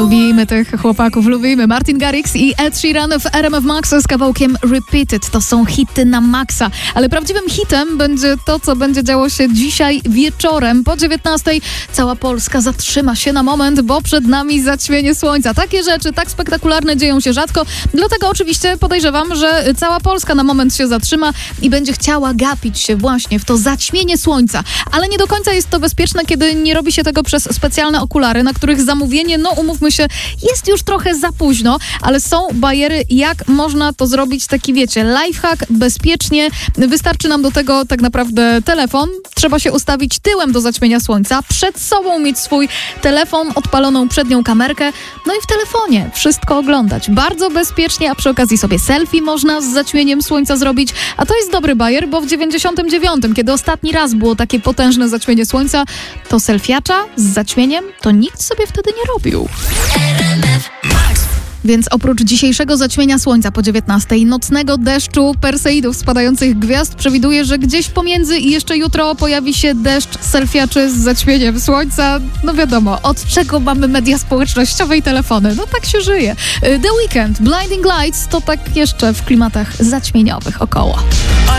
Lubimy tych chłopaków, lubimy. Martin Garrix i Ed Sheeran w RMF Max z kawałkiem Repeated. To są hity na maksa. Ale prawdziwym hitem będzie to, co będzie działo się dzisiaj wieczorem. Po 19:00 cała Polska zatrzyma się na moment, bo przed nami zaćmienie słońca. Takie rzeczy tak spektakularne dzieją się rzadko. Dlatego oczywiście podejrzewam, że cała Polska na moment się zatrzyma i będzie chciała gapić się właśnie w to zaćmienie słońca. Ale nie do końca jest to bezpieczne, kiedy nie robi się tego przez specjalne okulary, na których zamówienie, no umówmy się, jest już trochę za późno, ale są bariery, jak można to zrobić, taki wiecie, lifehack, bezpiecznie. Wystarczy nam do tego tak naprawdę telefon. Trzeba się ustawić tyłem do zaćmienia słońca, przed sobą mieć swój telefon, odpaloną przednią kamerkę, no i w telefonie wszystko oglądać. Bardzo bezpiecznie, a przy okazji sobie selfie można z zaćmieniem słońca zrobić, a to jest dobry bajer, bo w 99, kiedy ostatni raz było takie potężne zaćmienie słońca, to selfiacza z zaćmieniem to nikt sobie wtedy nie robił. Więc oprócz dzisiejszego zaćmienia słońca po 19:00, nocnego deszczu, perseidów spadających gwiazd, przewiduję, że gdzieś pomiędzy i jeszcze jutro pojawi się deszcz selfiaczy z zaćmieniem słońca. No wiadomo, od czego mamy media społecznościowe i telefony. No tak się żyje. The Weeknd, Blinding Lights to tak jeszcze w klimatach zaćmieniowych około.